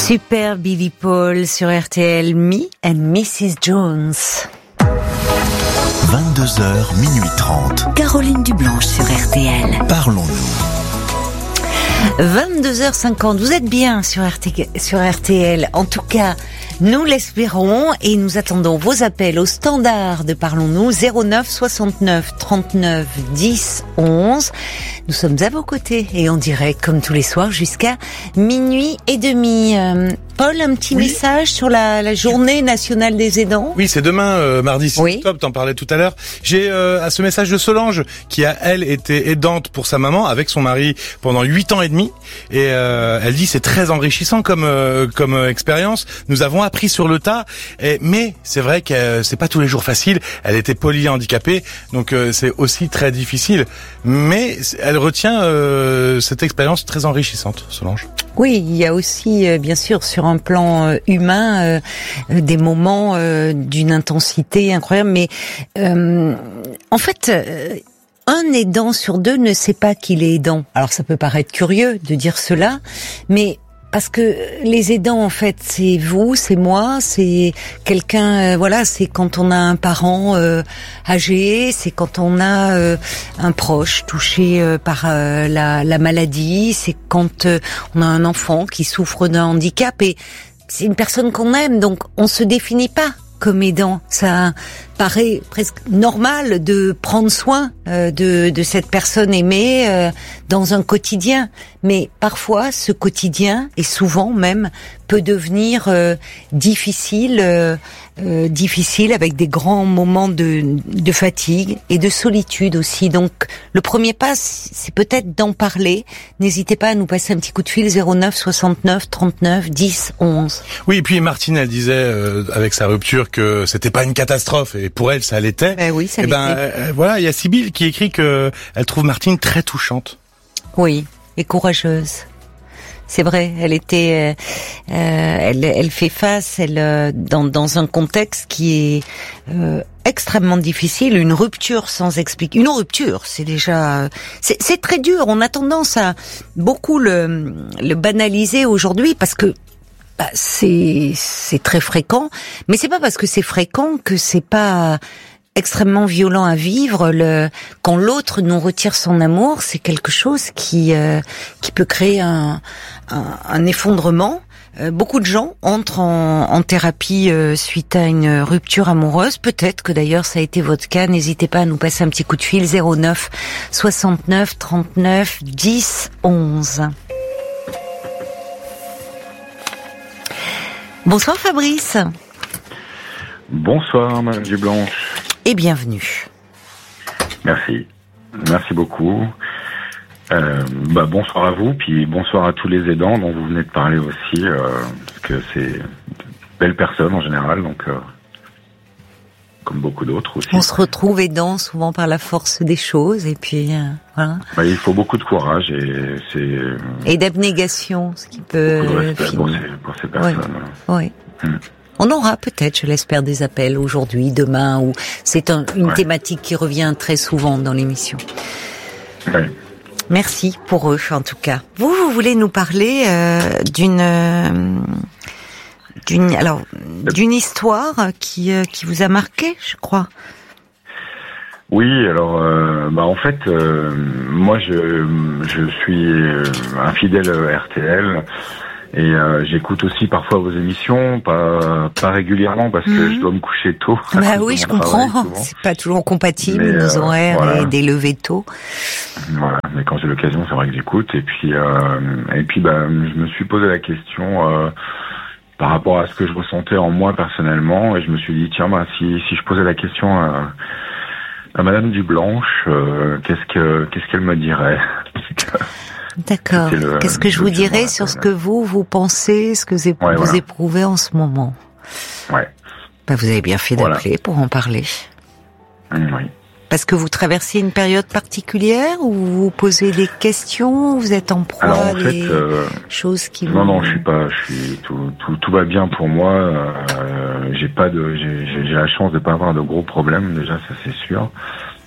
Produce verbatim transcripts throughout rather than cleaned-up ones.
Super Billy Paul sur R T L, Me and missus Jones. vingt-deux heures, minuit trente. Caroline Dublanche sur R T L. Parlons-nous. vingt-deux heures cinquante, vous êtes bien sur R T, sur R T L. En tout cas, nous l'espérons et nous attendons vos appels au standard de Parlons-nous, zéro neuf soixante-neuf trente-neuf dix onze. Nous sommes à vos côtés et en direct comme tous les soirs jusqu'à minuit et demi. Euh, Paul, un petit oui. message sur la, la journée nationale des aidants. Oui, c'est demain, euh, mardi six oui. octobre, t'en parlais tout à l'heure. J'ai euh, à ce message de Solange, qui a, elle, été aidante pour sa maman, avec son mari, pendant huit ans et demi. Et euh, elle dit c'est très enrichissant comme euh, comme euh, expérience. Nous avons appris sur le tas. Et, mais c'est vrai que euh, c'est pas tous les jours facile. Elle était polyhandicapée, donc euh, c'est aussi très difficile. Mais elle retient euh, cette expérience très enrichissante, Solange. Oui, il y a aussi, euh, bien sûr, sur un plan euh, humain, euh, des moments euh, d'une intensité incroyable. Mais euh, en fait, euh, un aidant sur deux ne sait pas qu'il est aidant. Alors ça peut paraître curieux de dire cela, mais parce que les aidants, en fait, c'est vous, c'est moi, c'est quelqu'un, euh, voilà, c'est quand on a un parent euh, âgé, c'est quand on a euh, un proche touché euh, par euh, la, la maladie, c'est quand euh, on a un enfant qui souffre d'un handicap et c'est une personne qu'on aime, donc on se définit pas comme aidant. Ça paraît presque normal de prendre soin euh, de, de cette personne aimée euh, dans un quotidien. Mais parfois, ce quotidien, et souvent même, peut devenir euh, difficile, euh, euh, difficile avec des grands moments de, de fatigue et de solitude aussi. Donc, le premier pas, c'est peut-être d'en parler. N'hésitez pas à nous passer un petit coup de fil, zéro neuf soixante-neuf trente-neuf dix onze. Oui, et puis Martine, elle disait, euh, avec sa rupture, que c'était pas une catastrophe. Et pour elle, ça l'était. Ben oui, ça et l'était. Ben, euh, voilà, il y a Sybille qui écrit que elle trouve Martine très touchante. Oui, et courageuse. C'est vrai, elle était, euh, elle, elle fait face, elle euh, dans dans un contexte qui est euh, extrêmement difficile, une rupture sans expliquer. Une rupture, c'est déjà, c'est, c'est très dur. On a tendance à beaucoup le le banaliser aujourd'hui parce que bah, c'est c'est très fréquent, mais c'est pas parce que c'est fréquent que c'est pas extrêmement violent à vivre. Le quand l'autre nous retire son amour, c'est quelque chose qui euh, qui peut créer un un, un effondrement. Euh, beaucoup de gens entrent en, en thérapie euh, suite à une rupture amoureuse. Peut-être que d'ailleurs ça a été votre cas. N'hésitez pas à nous passer un petit coup de fil, zéro neuf soixante-neuf trente-neuf dix onze. Bonsoir Fabrice. Bonsoir Madame Dublanche. Et bienvenue. Merci. Merci beaucoup. Euh, bah, bonsoir à vous, puis bonsoir à tous les aidants dont vous venez de parler aussi, euh, parce que c'est de belles personnes en général, donc euh, comme beaucoup d'autres aussi. On se retrouve aidant souvent par la force des choses, et puis euh, voilà. Bah, il faut beaucoup de courage et c'est euh, et d'abnégation, ce qui peut. Beaucoup de respect pour ces, pour ces personnes. Oui. oui. Hum. On aura peut-être, je l'espère, des appels aujourd'hui, demain, ou c'est un, une ouais. thématique qui revient très souvent dans l'émission. Ouais. Merci pour eux, en tout cas. Vous, vous voulez nous parler euh, d'une, euh, d'une, alors, d'une histoire qui euh, qui vous a marqué, je crois. Oui, alors, euh, bah en fait, euh, moi, je je suis un fidèle R T L. Et euh, j'écoute aussi parfois vos émissions, pas pas régulièrement parce que mmh. je dois me coucher tôt. Bah oui, je comprends. C'est pas toujours compatible mais, nos horaires euh, voilà. et des levées tôt. Voilà, mais quand j'ai l'occasion, c'est vrai que j'écoute. Et puis euh, et puis bah je me suis posé la question euh, par rapport à ce que je ressentais en moi personnellement, et je me suis dit tiens bah si si je posais la question à, à Madame Dublanche, euh, qu'est-ce que qu'est-ce qu'elle me dirait? D'accord. Le, Qu'est-ce que je vous dirais sur ce que vous, vous pensez, ce que vous, ouais, vous voilà. éprouvez en ce moment? Ouais. Bah, vous avez bien fait voilà. d'appeler pour en parler. Mmh, oui. Parce que vous traversez une période particulière ou vous vous posez des questions, vous êtes en proie Alors, en à des fait, euh, choses qui non, vous... Non, non, je suis pas, je suis, tout, tout, tout va bien pour moi, euh, j'ai pas de, j'ai, j'ai la chance de pas avoir de gros problèmes, déjà, ça c'est sûr.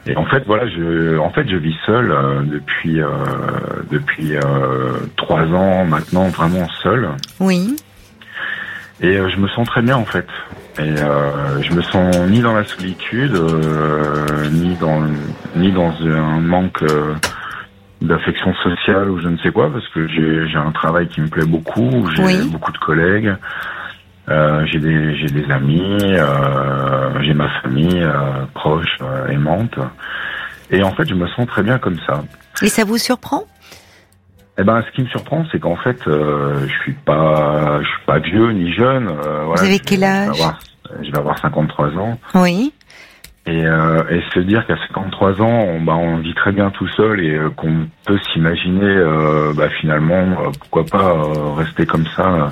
Et en fait, voilà, je, en fait, je vis seul euh, depuis euh, depuis euh, trois ans maintenant, vraiment seul. Oui. Et euh, je me sens très bien en fait. Et euh, je me sens ni dans la solitude, euh, ni dans ni dans un manque euh, d'affection sociale ou je ne sais quoi, parce que j'ai j'ai un travail qui me plaît beaucoup, j'ai Oui. beaucoup de collègues, euh, j'ai des j'ai des amis, euh, j'ai ma famille euh, proche, euh, aimante. Et en fait, je me sens très bien comme ça. Et ça vous surprend? Eh ben, ce qui me surprend, c'est qu'en fait, euh, je suis pas, je suis pas vieux ni jeune. Euh, voilà, Vous avez je- quel âge? je vais avoir, je vais avoir cinquante-trois ans. Oui. Et, euh, et se dire qu'à cinquante-trois ans, on, bah, on vit très bien tout seul et euh, qu'on peut s'imaginer, euh, bah, finalement, euh, pourquoi pas euh, rester comme ça. euh,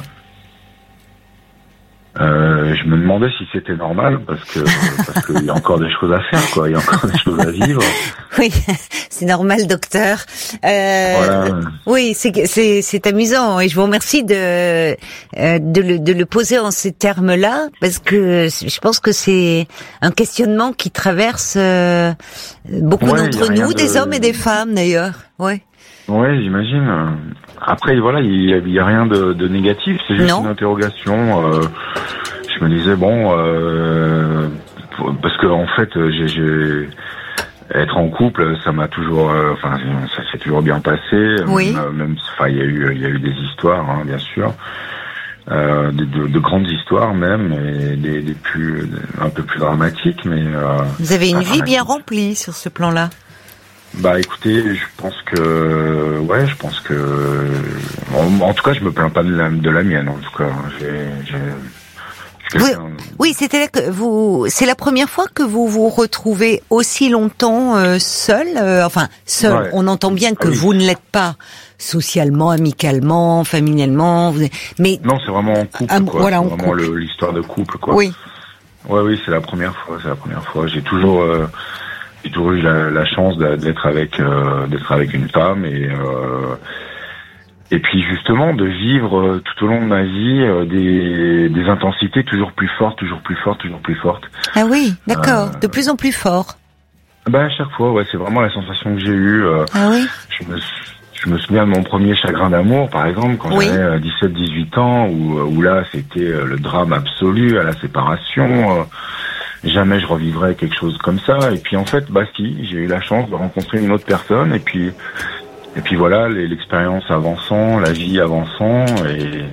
Euh, je me demandais si c'était normal parce que parce qu'il y a encore des choses à faire, quoi. Il y a encore des choses à vivre. Oui, c'est normal, docteur. Euh, Voilà. Oui, c'est c'est c'est amusant et je vous remercie de euh, de le de le poser en ces termes-là parce que je pense que c'est un questionnement qui traverse euh, beaucoup Ouais, d'entre y a rien nous, de- des hommes et des femmes d'ailleurs. Ouais. Ouais, j'imagine. Après, voilà, il y, a- il y a rien de, de négatif. C'est juste Non. une interrogation. Euh, je me disais bon, euh, parce que en fait, j'ai, j'ai être en couple, ça m'a toujours, euh, enfin, ça s'est toujours bien passé. Oui. Même, même, enfin, il y a eu, il y a eu des histoires, hein, bien sûr, euh, de, de, de grandes histoires même, et des, des plus, un peu plus dramatiques, mais. Euh, Vous avez une pas vie bien dramatiques. remplie sur ce plan-là. Bah écoutez, je pense que ouais, je pense que en, en tout cas, je me plains pas de la, de la mienne. En tout cas, j'ai, j'ai, je suis Oui, quelqu'un- oui, c'était là que vous. C'est la première fois que vous vous retrouvez aussi longtemps euh, seul. euh, enfin, seul. Ouais. On entend bien que Ah oui. vous ne l'êtes pas socialement, amicalement, familialement. Vous... Mais Non, c'est vraiment en couple. Ah, quoi. voilà, c'est en vraiment couple. le- l'histoire de couple, quoi. oui, Ouais, oui, c'est la première fois. C'est la première fois. J'ai toujours, euh, j'ai toujours eu la, la chance d'a- d'être avec, euh, d'être avec une femme et. Euh, Et puis justement de vivre euh, tout au long de ma vie euh, des, des intensités toujours plus fortes, toujours plus fortes, toujours plus fortes. ah oui, d'accord, Euh, de plus en plus fort. Ben à chaque fois, ouais, c'est vraiment la sensation que j'ai eue. euh, Ah oui, je, me, je me souviens de mon premier chagrin d'amour, par exemple, quand Oui. j'avais dix-sept dix-huit ans, où, où là c'était euh, le drame absolu à la séparation. euh, jamais je revivrais quelque chose comme ça. Et puis en fait, bah si, j'ai eu la chance de rencontrer une autre personne. Et puis, et puis voilà, les- l'expérience avançant, la vie avançant, et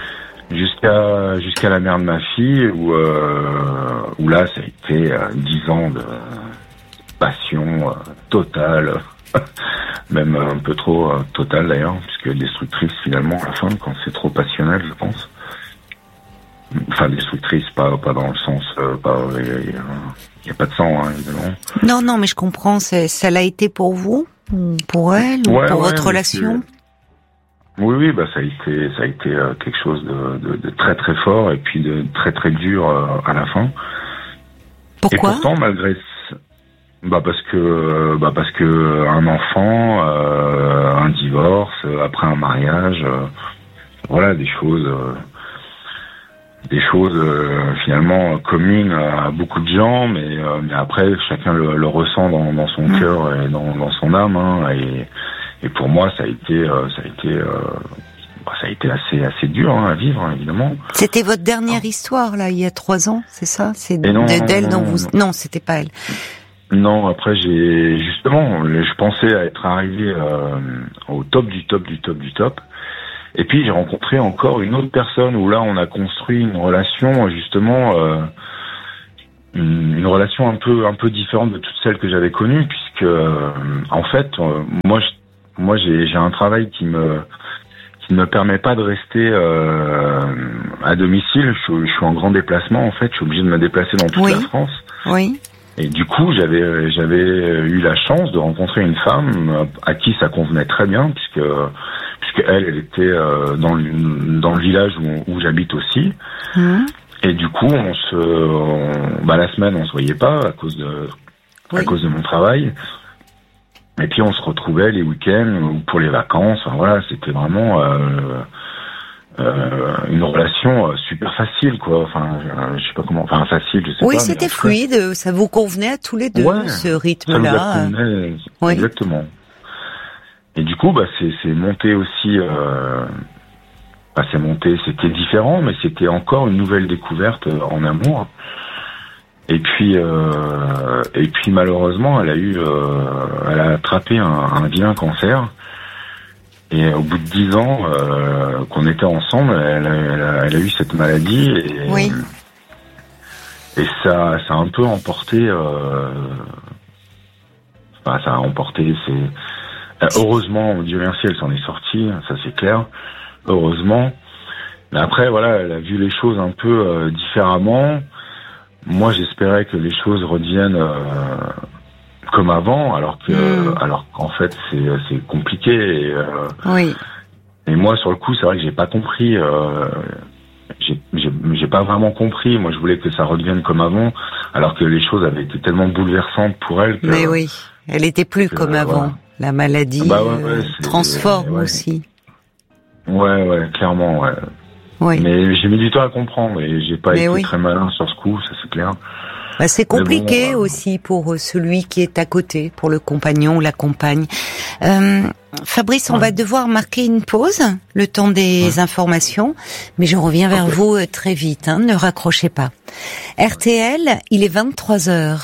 jusqu'à jusqu'à la mère de ma fille, où euh, où là ça a été euh, dix ans de passion euh, totale, même un peu trop euh, totale d'ailleurs, puisque destructrice finalement à la fin quand c'est trop passionnel, je pense. Enfin, destructrice, pas pas dans le sens, euh, pas il y, y a pas de sang, hein, évidemment. non, non, mais je comprends. c'est- Ça l'a été pour vous, ou pour elle, ou Ouais, pour ouais, votre mais relation. c'est- Oui, oui, bah ça a été ça a été euh, quelque chose de, de, de très très fort et puis de très très dur euh, à la fin. Pourquoi Et pourtant, malgré ce- bah parce que euh, bah parce que un enfant, euh, un divorce, euh, après un mariage, euh, voilà des choses, euh, des choses euh, finalement communes à beaucoup de gens, mais euh, mais après chacun le, le ressent dans, dans son Mmh. cœur et dans, dans son âme. Hein, et et pour moi, ça a été euh, ça a été euh, bah, ça a été assez assez dur hein, à vivre hein, évidemment. C'était votre dernière histoire là, il y a trois ans, c'est ça? C'est Et non, de- d'elle non, dont non, vous. Non, c'était pas elle. Non, après j'ai justement, je pensais à être arrivé euh, au top du top du top du top. Et puis j'ai rencontré encore une autre personne où là on a construit une relation justement, euh, une, une relation un peu un peu différente de toutes celles que j'avais connues, puisque euh, en fait euh, moi je, moi j'ai j'ai un travail qui me qui ne me permet pas de rester euh, à domicile. Je, suis- je suis en grand déplacement en fait, je suis obligé de me déplacer dans toute Oui. la France. Oui. Et du coup, j'avais j'avais eu la chance de rencontrer une femme à qui ça convenait très bien, puisque puisque elle, elle était euh, dans le dans le village où, où j'habite aussi. Mmh. Et du coup, on se on, bah la semaine, on se voyait pas à cause de Oui. à cause de mon travail. Et puis on se retrouvait les week-ends ou pour les vacances. Enfin, voilà, c'était vraiment euh, euh, une relation super facile, quoi. Enfin, je, je sais pas comment. Enfin, facile, je sais oui, pas. Oui, c'était fluide. Cas, ça vous convenait à tous les deux, ouais, ce rythme-là. Ça nous convenait, oui. Exactement. Et du coup, bah, c'est, c'est monté aussi. Euh, bah, c'est monté. C'était différent, mais c'était encore une nouvelle découverte en amour. Et puis, euh, et puis malheureusement, elle a eu, euh, elle a attrapé un, un vilain cancer. Et au bout de dix ans euh, qu'on était ensemble, elle a, elle, a, elle a eu cette maladie. Et, oui. Et ça, ça a un peu emporté. Euh, enfin, ça a emporté. C'est heureusement, Dieu merci, elle s'en est sortie. Ça c'est clair. Heureusement. Mais après, voilà, elle a vu les choses un peu euh, différemment. Moi, j'espérais que les choses reviennent euh, comme avant, alors que, mmh. alors qu'en fait, c'est c'est compliqué. Et, euh, oui. Et moi, sur le coup, c'est vrai que j'ai pas compris. Euh, j'ai, j'ai, j'ai pas vraiment compris. Moi, je voulais que ça redevienne comme avant, alors que les choses avaient été tellement bouleversantes pour elle. Que, Mais oui, elle était plus que, comme avant. Voilà. La maladie bah ouais, ouais, transforme ouais. aussi. Ouais, ouais, clairement, ouais. Oui. Mais j'ai mis du temps à comprendre et j'ai pas Mais été oui. très malin sur ce coup, ça c'est clair. Bah, c'est compliqué bon, euh... aussi pour celui qui est à côté, pour le compagnon ou la compagne. Euh, Fabrice, on ouais. va devoir marquer une pause, le temps des ouais. informations, mais je reviens vers okay. vous très vite, hein, ne raccrochez pas. R T L, il est vingt-trois heures.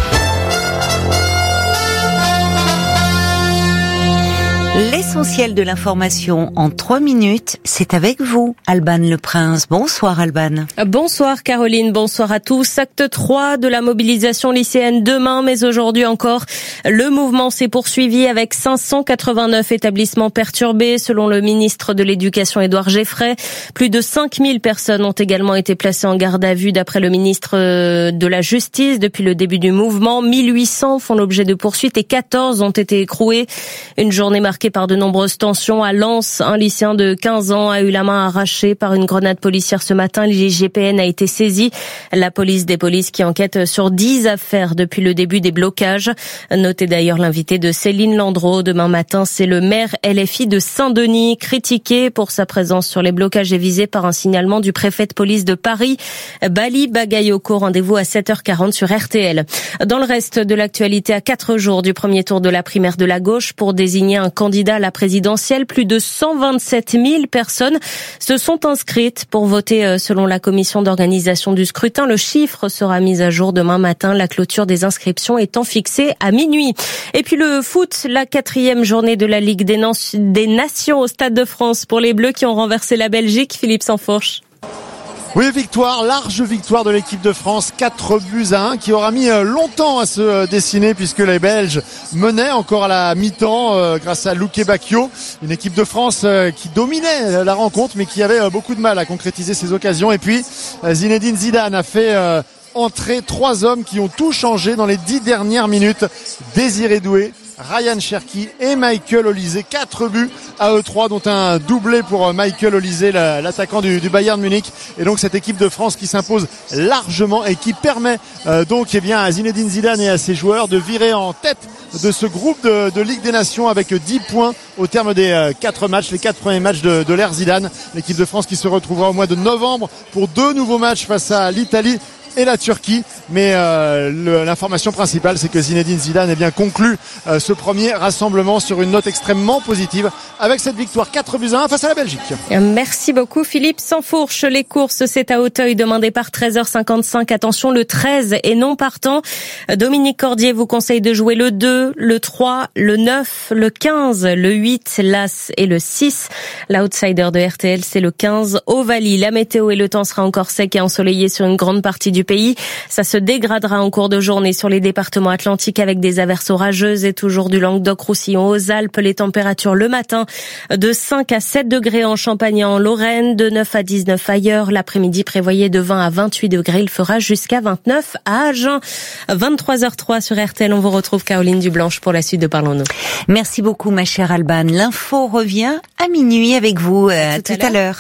L'essentiel de l'information en trois minutes, c'est avec vous, Alban Le Prince. Bonsoir Alban. Bonsoir Caroline, bonsoir à tous. Acte trois de la mobilisation lycéenne demain, mais aujourd'hui encore, le mouvement s'est poursuivi avec cinq cent quatre-vingt-neuf établissements perturbés, selon le ministre de l'Éducation Édouard Geffray. Plus de cinq mille personnes ont également été placées en garde à vue, d'après le ministre de la Justice, depuis le début du mouvement. mille huit cents font l'objet de poursuites et quatorze ont été écroués. Une journée marquée par de nombreuses tensions à Lens. Un lycéen de quinze ans a eu la main arrachée par une grenade policière ce matin. L'I G P N a été saisi. La police des polices qui enquête sur dix affaires depuis le début des blocages. Notez d'ailleurs l'invité de Céline Landreau. Demain matin, c'est le maire L F I de Saint-Denis, critiqué pour sa présence sur les blocages et visé par un signalement du préfet de police de Paris. Bali Bagayoko, rendez-vous à sept heures quarante sur R T L. Dans le reste de l'actualité, à quatre jours du premier tour de la primaire de la gauche, pour désigner un candidat à la présidentielle, plus de cent vingt-sept mille personnes se sont inscrites pour voter selon la commission d'organisation du scrutin. Le chiffre sera mis à jour demain matin, la clôture des inscriptions étant fixée à minuit. Et puis le foot, la quatrième journée de la Ligue des, Nan- des Nations au Stade de France pour les Bleus qui ont renversé la Belgique. Philippe Sansfourche. Oui, victoire, large victoire de l'équipe de France, quatre buts à un, qui aura mis longtemps à se dessiner puisque les Belges menaient encore à la mi-temps euh, grâce à Luke Bacchio, une équipe de France euh, qui dominait la rencontre mais qui avait euh, beaucoup de mal à concrétiser ses occasions. Et puis euh, Zinedine Zidane a fait euh, entrer trois hommes qui ont tout changé dans les dix dernières minutes. Désiré Doué, Ryan Cherki et Michael Olise, quatre buts à eux trois, dont un doublé pour Michael Olise, l'attaquant du, du Bayern Munich. Et donc cette équipe de France qui s'impose largement et qui permet euh, donc eh bien à Zinedine Zidane et à ses joueurs de virer en tête de ce groupe de, de Ligue des Nations avec dix points au terme des euh, quatre matchs, les quatre premiers matchs de, de l'ère Zidane. L'équipe de France qui se retrouvera au mois de novembre pour deux nouveaux matchs face à l'Italie et la Turquie, mais euh, le, l'information principale, c'est que Zinedine Zidane a bien conclu euh, ce premier rassemblement sur une note extrêmement positive avec cette victoire quatre buts à un face à la Belgique. Merci beaucoup Philippe Sansfourche. Les courses, c'est à Auteuil, demain départ treize heures cinquante-cinq. Attention, le treize est non partant. Dominique Cordier vous conseille de jouer le deux, le trois, le neuf, le quinze, le huit, l'As et le six. L'outsider de R T L, c'est le quinze, Ovalie. La météo et le temps sera encore sec et ensoleillé sur une grande partie du pays. Ça se dégradera en cours de journée sur les départements atlantiques avec des averses orageuses et toujours du Languedoc-Roussillon aux Alpes. Les températures le matin de cinq à sept degrés en Champagne et en Lorraine, de neuf à dix-neuf ailleurs. L'après-midi prévoyé de vingt à vingt-huit degrés. Il fera jusqu'à vingt-neuf à Agen. vingt-trois heures zéro trois sur R T L. On vous retrouve Caroline Dublanche pour la suite de Parlons-nous. Merci beaucoup ma chère Alban. L'info revient à minuit avec vous. À tout, tout à, à l'heure.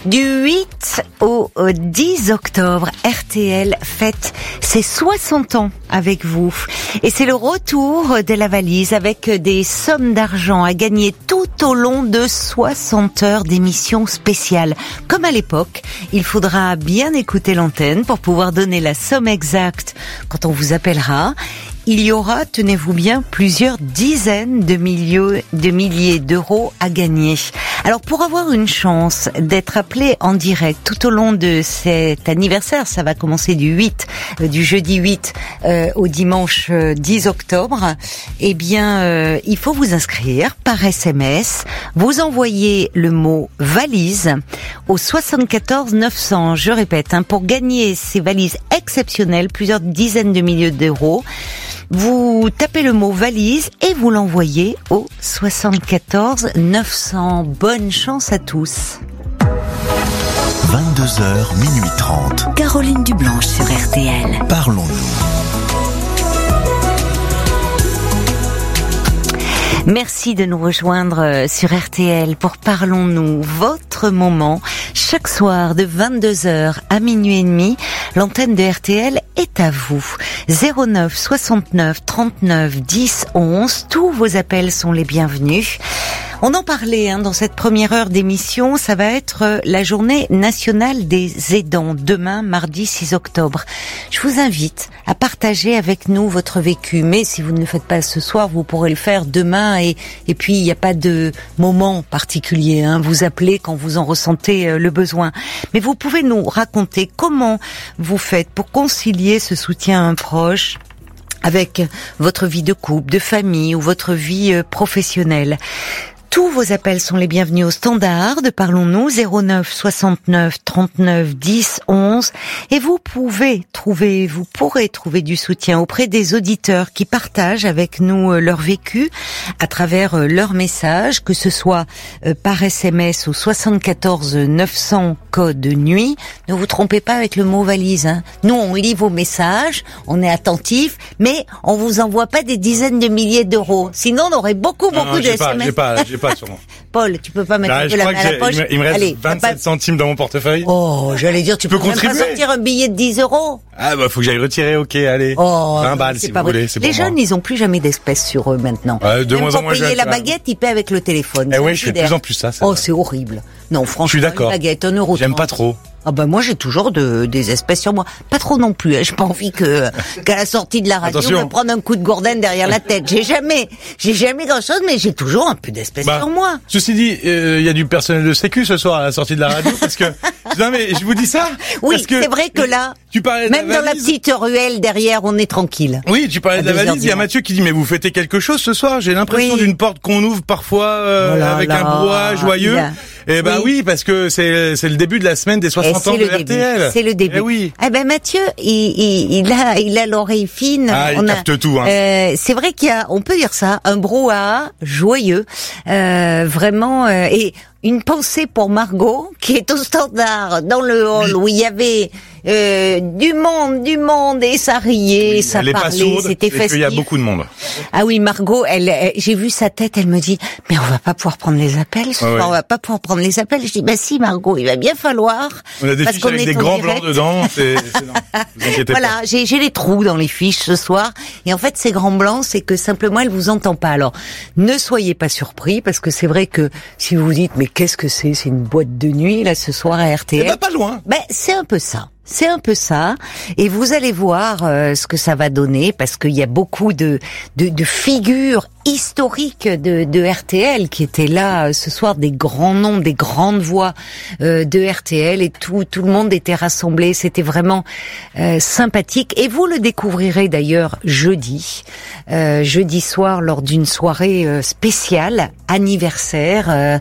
Du huit au dix octobre, R T L fête ses soixante ans avec vous. Et c'est le retour de la valise avec des sommes d'argent à gagner tout au long de soixante heures d'émissions spéciales. Comme à l'époque, il faudra bien écouter l'antenne pour pouvoir donner la somme exacte quand on vous appellera. Il y aura, tenez-vous bien, plusieurs dizaines de milliers, de milliers d'euros à gagner. Alors, pour avoir une chance d'être appelé en direct tout au long de cet anniversaire, ça va commencer du huit, euh, du jeudi huit euh, au dimanche euh, dix octobre, eh bien, euh, il faut vous inscrire par S M S. Vous envoyez le mot valise au soixante-quatorze neuf cents. Je répète, hein, pour gagner ces valises exceptionnelles, plusieurs dizaines de milliers d'euros. Vous tapez le mot valise et vous l'envoyez au soixante-quatorze neuf cents. Bonne chance à tous. vingt-deux heures, minuit trente. Caroline Dublanche sur R T L. Parlons-nous. Merci de nous rejoindre sur R T L pour Parlons-nous, votre moment. Chaque soir de vingt-deux heures à minuit et demi, l'antenne de R T L est à vous. zéro neuf soixante-neuf trente-neuf dix onze, tous vos appels sont les bienvenus. On en parlait hein, dans cette première heure d'émission, ça va être la journée nationale des aidants, demain, mardi six octobre. Je vous invite à partager avec nous votre vécu, mais si vous ne le faites pas ce soir, vous pourrez le faire demain et, et puis il n'y a pas de moment particulier, hein, vous appelez quand vous en ressentez le besoin. Mais vous pouvez nous raconter comment vous faites pour concilier ce soutien à un proche avec votre vie de couple, de famille ou votre vie professionnelle. Tous vos appels sont les bienvenus au standard de Parlons-nous, zéro neuf soixante-neuf trente-neuf dix onze. Et vous pouvez trouver, vous pourrez trouver du soutien auprès des auditeurs qui partagent avec nous leur vécu à travers leurs messages, que ce soit par S M S au soixante-quatorze neuf cents code nuit. Ne vous trompez pas avec le mot valise, hein. Nous, on lit vos messages, on est attentifs, mais on vous envoie pas des dizaines de milliers d'euros. Sinon, on aurait beaucoup, beaucoup de S M S. J'ai pas, j'ai pas sur moi. Paul, tu peux pas mettre Là, un peu la main à la poche. Il me reste Allez, vingt-sept pas... centimes dans mon portefeuille. Oh, j'allais dire, tu, tu peux, peux même pas sortir un billet de dix euros. Ah bah faut que j'aille retirer, ok, allez. Oh, vingt balles si vous voulez, c'est pour Les jeunes, moi. ils ont plus jamais d'espèces sur eux maintenant. Ouais, de même moins en moins pour payer jeune, la ça. baguette, ils paient avec le téléphone. Eh ouais, je fais de plus en plus ça. ça oh, va. C'est horrible. Non, franchement, je suis d'accord. Une baguette, un euro. J'aime pas trop. Ah ben moi j'ai toujours de, des espèces sur moi. Pas trop non plus. Hein. J'ai pas envie que qu'à la sortie de la radio Attention. me prendre un coup de gourdin derrière la tête. J'ai jamais, j'ai jamais grand chose, mais j'ai toujours un peu d'espèces bah, sur moi. Ceci dit, il euh, y a du personnel de sécu ce soir à la sortie de la radio parce que non mais je vous dis ça. Oui, parce que c'est vrai que là, tu parlais de même la dans la valise. petite ruelle derrière, on est tranquille. Oui, tu parlais À de la deux heures valise. Il y a du Mathieu qui dit mais vous fêtez quelque chose ce soir. J'ai l'impression Oui. d'une porte qu'on ouvre parfois euh, Oh là avec là, un brouhaha joyeux. a... Eh ben oui. oui, parce que c'est c'est le début de la semaine des soixante ans de R T L. C'est le début. Eh oui. Eh ben Mathieu, il, il, il a il a l'oreille fine. Ah, il on capte a, tout. Hein. Euh, c'est vrai qu'il y a, on peut dire ça, un brouhaha joyeux, euh, vraiment. Euh, et une pensée pour Margot qui est au standard dans le hall où il y avait euh, du monde, du monde et ça riait, Oui, ça elle est pas parlait, sourde, c'était et festif. qu'il y a beaucoup de monde. Ah oui, Margot, elle, elle j'ai vu sa tête, elle me dit mais on va pas pouvoir prendre les appels, ce ouais, soir, ouais. on va pas pouvoir prendre les appels. Je dis bah si Margot, il va bien falloir. On a des parce fiches qu'on avec est des en grands direct. blancs dedans. C'est, c'est non, vous inquiétez Voilà, pas. j'ai j'ai les trous dans les fiches ce soir et en fait ces grands blancs, c'est que simplement elle vous entend pas. Alors ne soyez pas surpris parce que c'est vrai que si vous vous dites mais qu'est-ce que c'est, c'est une boîte de nuit là ce soir à R T L. Eh ben, pas loin. Ben c'est un peu ça. C'est un peu ça, et vous allez voir euh, ce que ça va donner, parce qu'il y a beaucoup de, de, de figures historiques de, de R T L qui étaient là euh, ce soir, des grands noms, des grandes voix euh, de R T L, et tout, tout le monde était rassemblé. C'était vraiment euh, sympathique, et vous le découvrirez d'ailleurs jeudi, euh, jeudi soir lors d'une soirée euh, spéciale anniversaire. Euh,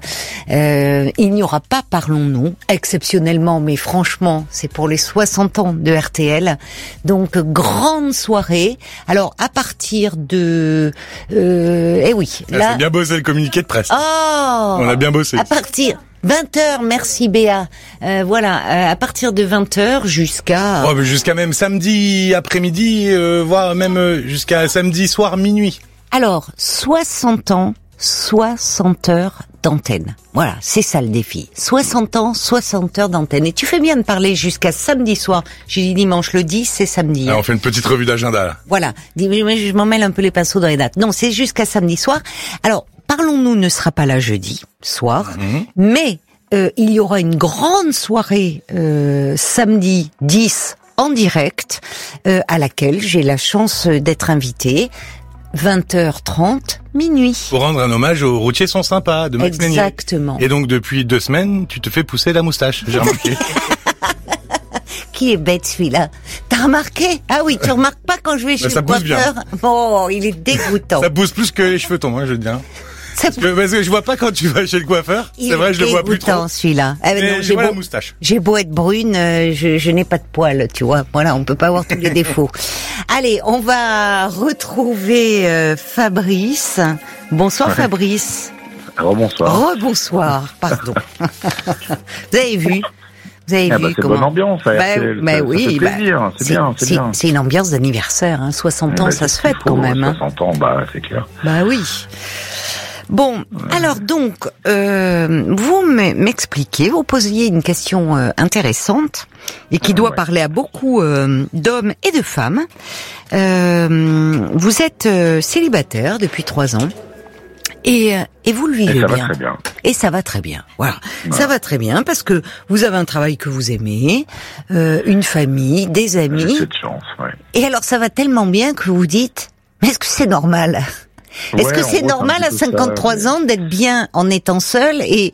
euh, il n'y aura pas Parlons-nous, exceptionnellement, mais franchement, c'est pour les soixante ans de R T L. Donc, grande soirée. Alors, à partir de... Euh, eh oui, Ah, là... c'est bien bossé le communiqué de presse. Oh, On a bien bossé. À partir... vingt heures, merci Béa. Euh, voilà, euh, à partir de vingt heures jusqu'à... Oh, mais jusqu'à même samedi après-midi, euh, voire même euh, jusqu'à samedi soir minuit. Alors, soixante ans, soixante heures d'antenne. Voilà, c'est ça le défi. soixante ans, soixante heures d'antenne. Et tu fais bien de parler jusqu'à samedi soir. J'ai dit dimanche, le dix, c'est samedi. Alors, hein. on fait une petite revue d'agenda, là. Voilà. Je m'en mêle un peu les pinceaux dans les dates. Non, c'est jusqu'à samedi soir. Alors, Parlons-nous ne sera pas là jeudi soir, mmh. mais euh, il y aura une grande soirée euh, samedi dix en direct, euh, à laquelle j'ai la chance d'être invitée. vingt heures trente, minuit. Pour rendre un hommage aux routiers sont sympas de Max Meignier. Exactement. Et donc depuis deux semaines, tu te fais pousser la moustache, j'ai remarqué. Qui est bête celui-là. T'as remarqué? Ah oui, tu remarques pas quand je vais chez bah, le coiffeur. Bon, il est dégoûtant. Ça pousse plus que les cheveux tombent, hein, je veux dire. Parce que, parce que je vois pas quand tu vas chez le coiffeur. Il c'est vrai, je le vois plus trop. Celui-là. Ah, mais non, j'ai j'ai beau, beau, la moustache. J'ai beau être brune, euh, je, je n'ai pas de poils, tu vois. Voilà, on peut pas avoir tous les défauts. Allez, on va retrouver euh, Fabrice. Bonsoir ouais. Fabrice. Rebonsoir. Rebonsoir, pardon. Vous avez vu? Vous avez ah vu bah c'est comment... bonne ambiance, ça, bah, bah ça, oui, ça fait plaisir, bah, c'est, c'est bien, c'est, c'est bien. C'est une ambiance d'anniversaire, hein. soixante ans, bah, ça se fête quand même. Hein. soixante ans, bah c'est clair. Bah oui. Bon, ouais. alors donc, euh, vous m'expliquez, vous posiez une question euh, intéressante et qui doit ouais. parler à beaucoup euh, d'hommes et de femmes. Euh, vous êtes euh, célibataire depuis trois ans. Et, et vous le vivez et ça bien. Va très bien. Et ça va très bien. Voilà. voilà. Ça va très bien parce que vous avez un travail que vous aimez, euh, une famille, des amis. J'ai cette chance, ouais. Et alors ça va tellement bien que vous vous dites, mais est-ce que c'est normal? Est-ce ouais, que c'est normal à cinquante-trois ça, ans d'être bien en étant seul et,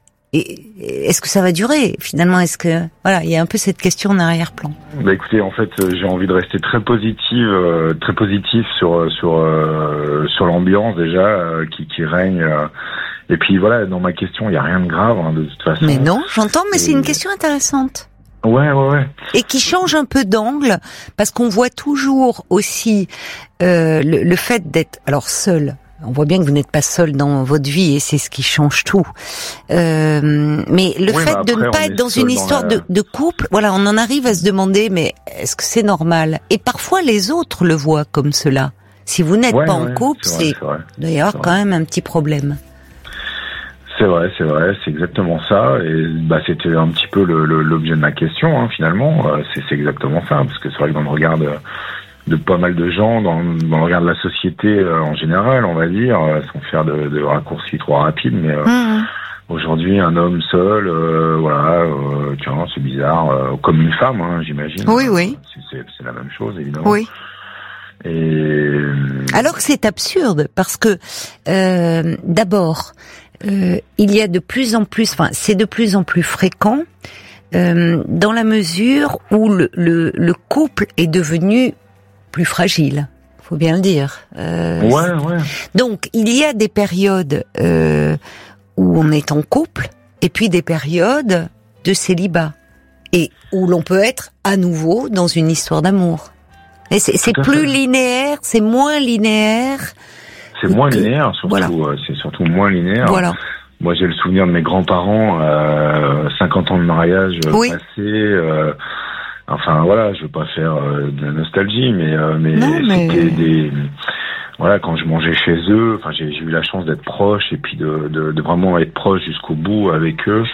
et est-ce que ça va durer finalement? Est-ce que voilà, il y a un peu cette question en arrière-plan. Bah écoutez, en fait, j'ai envie de rester très positive, euh, très positif sur sur euh, sur l'ambiance déjà euh, qui qui règne. Euh, et puis voilà, dans ma question, il y a rien de grave hein, de toute façon. Mais non, j'entends, mais et... c'est une question intéressante. Ouais, ouais, ouais. Et qui change un peu d'angle, parce qu'on voit toujours aussi euh, le, le fait d'être alors seul. On voit bien que vous n'êtes pas seul dans votre vie et c'est ce qui change tout. Euh, mais le oui, fait bah après, de ne pas être dans une histoire dans la... de, de couple, voilà, on en arrive à se demander, mais est-ce que c'est normal? Et parfois les autres le voient comme cela. Si vous n'êtes ouais, pas ouais, en couple, c'est, vrai, c'est, c'est vrai, il doit y avoir quand même un petit problème. C'est vrai, c'est vrai, c'est exactement ça. Et bah c'était un petit peu le, le, l'objet de ma question, hein, finalement. Euh, c'est, c'est exactement ça, parce que c'est vrai que dans le regard de, de pas mal de gens, dans, dans le regard de la société euh, en général, on va dire, euh, sans faire de, de raccourcis trop rapides, mais euh, mmh. aujourd'hui un homme seul, euh, voilà, euh, tu vois, c'est bizarre, euh, comme une femme, hein, j'imagine. Oui, oui. C'est, c'est, c'est la même chose, évidemment. Oui. Et alors que c'est absurde, parce que euh, d'abord. Euh, il y a de plus en plus, enfin, c'est de plus en plus fréquent euh, dans la mesure où le, le, le couple est devenu plus fragile. Faut bien le dire. Euh, ouais, ouais. Donc, il y a des périodes euh, où on est en couple, et puis des périodes de célibat, et où l'on peut être à nouveau dans une histoire d'amour. Et c'est, c'est plus linéaire, c'est moins linéaire. C'est moins linéaire, surtout. Voilà. Euh, c'est surtout moins linéaire. Voilà. Moi, j'ai le souvenir de mes grands-parents, euh, cinquante ans de mariage oui. passés. Euh, enfin, voilà, je veux pas faire euh, de la nostalgie, mais euh, mais, non, mais c'était des. Voilà, quand je mangeais chez eux, enfin, j'ai, j'ai eu la chance d'être proche et puis de, de, de vraiment être proche jusqu'au bout avec eux.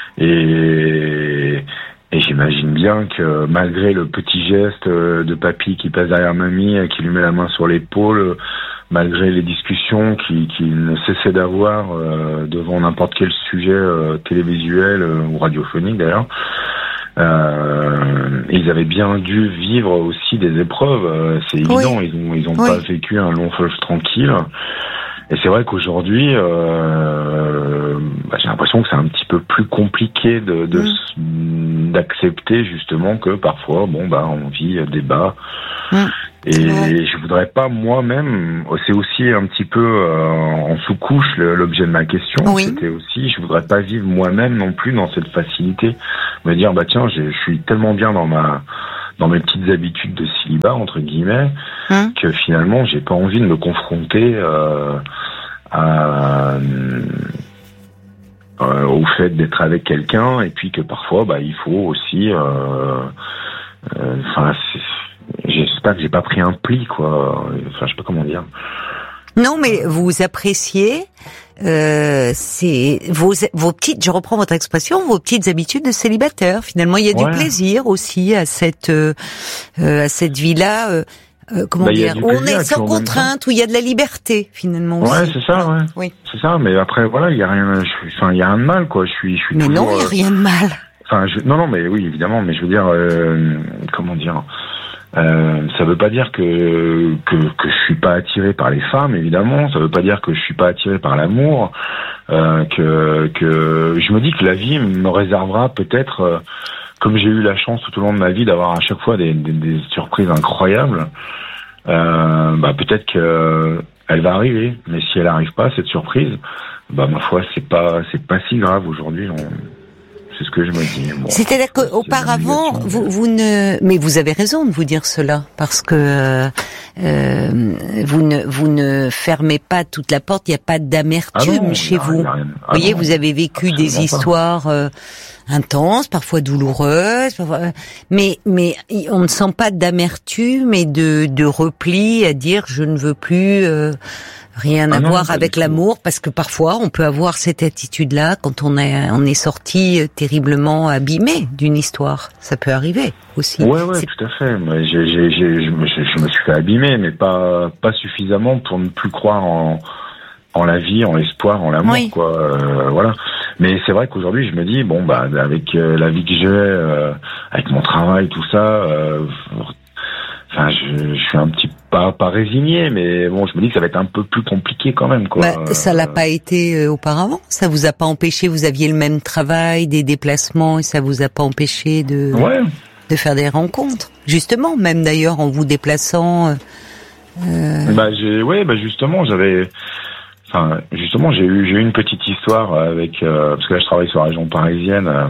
Et Et j'imagine bien que malgré le petit geste de papy qui passe derrière mamie, qui lui met la main sur l'épaule, malgré les discussions qu'il qui ne cessait d'avoir euh, devant n'importe quel sujet euh, télévisuel euh, ou radiophonique d'ailleurs, euh, ils avaient bien dû vivre aussi des épreuves. Euh, c'est évident, oui. ils ont ils ont oui. pas vécu un long fleuve tranquille. Et c'est vrai qu'aujourd'hui, euh, bah, j'ai l'impression que c'est un petit peu plus compliqué de, de mmh. d'accepter justement que parfois, bon bah, on vit des bas. Mmh. Et ouais. je voudrais pas moi-même, c'est aussi un petit peu euh, en sous-couche le, l'objet de ma question. Oui. C'était aussi, je voudrais pas vivre moi-même non plus dans cette facilité, me dire bah tiens, je suis tellement bien dans ma dans mes petites habitudes de célibat entre guillemets hum. que finalement j'ai pas envie de me confronter euh, à, euh, au fait d'être avec quelqu'un et puis que parfois bah il faut aussi enfin euh, euh, j'espère que j'ai pas pris un pli quoi, enfin je sais pas comment dire. Non, mais vous appréciez euh, c'est vos vos petites. Je reprends votre expression, vos petites habitudes de célibataire. Finalement, il y a ouais. du plaisir aussi à cette euh, à cette vie-là. Euh, euh, comment bah, dire où on est sans contrainte, où il y a de la liberté finalement. Ouais, aussi. c'est ça. Ouais. Oui. C'est ça. Mais après, voilà, il y a rien. Enfin, il y a rien de mal, quoi. Je suis, je suis. Mais toujours, non, il y a rien de mal. Enfin, je, non, non, mais oui, évidemment. Mais je veux dire, euh, comment dire. Euh, ça veut pas dire que, que que je suis pas attiré par les femmes, évidemment. Ça veut pas dire que je suis pas attiré par l'amour. Euh, que que je me dis que la vie me réservera peut-être, euh, comme j'ai eu la chance tout au long de ma vie d'avoir à chaque fois des, des, des surprises incroyables. Euh, bah peut-être que elle va arriver, mais si elle arrive pas cette surprise, bah ma foi c'est pas c'est pas si grave aujourd'hui. On... C'est ce que je me dis. Bon, c'est-à-dire qu'auparavant, vous, vous ne, mais vous avez raison de vous dire cela, parce que euh, vous ne, vous ne fermez pas toute la porte. Il n'y a pas d'amertume ah non, chez a, vous. Ah vous voyez, non, vous avez vécu des histoires euh, intenses, parfois douloureuses, parfois, mais mais on ne sent pas d'amertume et de, de repli à dire je ne veux plus. Euh, Rien ah à non, voir avec l'amour, parce que parfois on peut avoir cette attitude-là quand on est on est sorti terriblement abîmé d'une histoire. Ça peut arriver aussi. Ouais, ouais, c'est... tout à fait. Moi, j'ai, j'ai, j'ai, je, me, je me suis fait abîmer, mais pas pas suffisamment pour ne plus croire en en la vie, en l'espoir, en l'amour, oui. quoi. Euh, voilà. Mais c'est vrai qu'aujourd'hui, je me dis bon bah avec euh, la vie que j'ai, euh, avec mon travail, tout ça. Euh, Enfin, je, je suis un petit pas pas résigné, mais bon, je me dis que ça va être un peu plus compliqué quand même, quoi. Bah, ça l'a pas été euh, auparavant. Ça vous a pas empêché. Vous aviez le même travail, des déplacements, et ça vous a pas empêché de ouais. de faire des rencontres. Justement, même d'ailleurs en vous déplaçant. Euh... Bah j'ai, ouais, bah justement, j'avais. Enfin, justement, j'ai eu j'ai eu une petite histoire avec euh, parce que là, je travaille sur la région parisienne. Euh,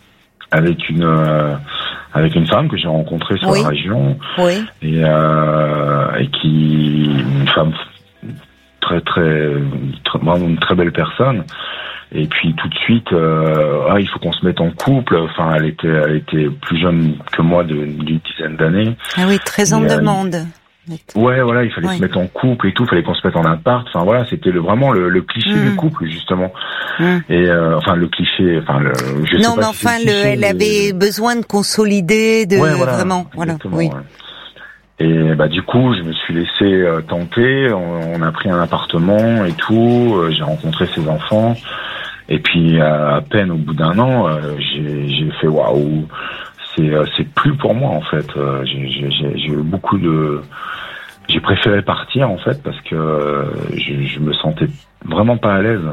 avec une euh, avec une femme que j'ai rencontrée sur oui. la région oui. et euh, et qui une femme très très, très vraiment une très belle personne et puis tout de suite euh, ah il faut qu'on se mette en couple. Enfin elle était elle était plus jeune que moi de, d'une dizaine d'années. Ah oui, très en et, demande. Euh, Ouais, voilà, il fallait oui. se mettre en couple et tout, il fallait qu'on se mette en appart. Enfin voilà, c'était le, vraiment le, le cliché mmh. du couple justement. Mmh. Et euh, enfin le cliché, enfin le. Je non, sais mais pas enfin, si le, cliché, elle avait mais... besoin de consolider, de ouais, voilà, vraiment, voilà. Oui. Ouais. Et bah du coup, je me suis laissé euh, tenter. On, on a pris un appartement et tout. Euh, j'ai rencontré ses enfants. Et puis à, à peine au bout d'un an, euh, j'ai, j'ai fait waouh. C'est, c'est plus pour moi en fait. J'ai, j'ai, j'ai eu beaucoup de. J'ai préféré partir en fait parce que je, je me sentais vraiment pas à l'aise.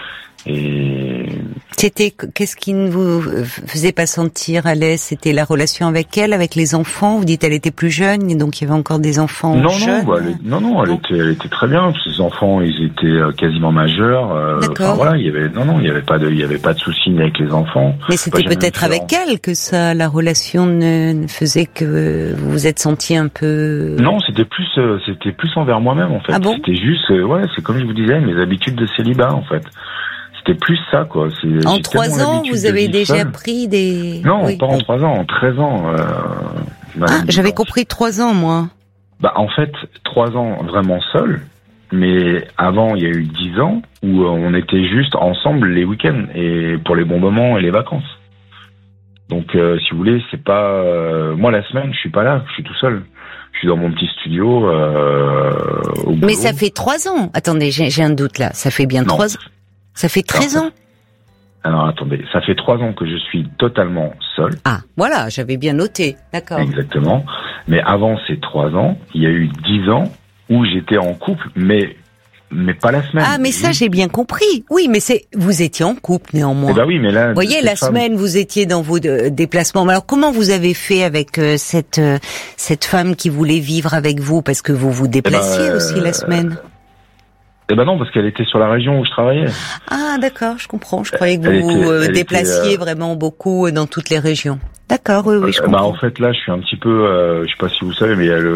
Et c'était qu'est-ce qui ne vous faisait pas sentir à l'aise? C'était la relation avec elle, avec les enfants. Vous dites elle était plus jeune et donc il y avait encore des enfants non, jeunes. Non, bah, elle, non, non, elle non. était, elle était très bien. Ses enfants, ils étaient quasiment majeurs. Euh, D'accord. Enfin, voilà, il y avait, non, non, il y avait pas de, il y avait pas de soucis avec les enfants. Mais c'était enfin, peut-être avec elle que ça, la relation ne, ne faisait que vous vous êtes senti un peu. Non, c'était plus, euh, c'était plus envers moi-même en fait. Ah bon? C'était juste, euh, ouais, c'est comme je vous disais, mes habitudes de célibat en fait. C'était plus ça, quoi. C'est, en trois ans, vous avez déjà seul. pris des... Non, oui. pas en trois ans, en treize ans. Euh, ah, j'avais compris trois ans, moi. Bah, en fait, trois ans vraiment seul. Mais avant, il y a eu dix ans où on était juste ensemble les week-ends et pour les bons moments et les vacances. Donc, euh, si vous voulez, c'est pas... Euh, moi, la semaine, je suis pas là, je suis tout seul. Je suis dans mon petit studio euh, au boulot. Mais ça fait trois ans. Attendez, j'ai, j'ai un doute là. Ça fait bien non. trois ans. Ça fait treize ans. Alors attendez, ça fait trois ans que je suis totalement seul. Ah, voilà, j'avais bien noté, d'accord. Exactement. Mais avant ces trois ans, il y a eu dix ans où j'étais en couple, mais mais pas la semaine. Ah, mais ça j'ai bien compris. Oui, mais c'est vous étiez en couple néanmoins. Eh ben oui, mais là. Vous voyez, la femme... semaine vous étiez dans vos de, déplacements. Mais alors comment vous avez fait avec euh, cette euh, cette femme qui voulait vivre avec vous parce que vous vous déplaciez eh ben, euh... aussi la semaine? Eh ben non, parce qu'elle était sur la région où je travaillais. Ah d'accord, je comprends. Je croyais que vous vous euh, déplaciez était, euh... vraiment beaucoup dans toutes les régions. D'accord, oui, oui, je euh, comprends. Bah en fait là, je suis un petit peu, euh, je sais pas si vous savez, mais il y a le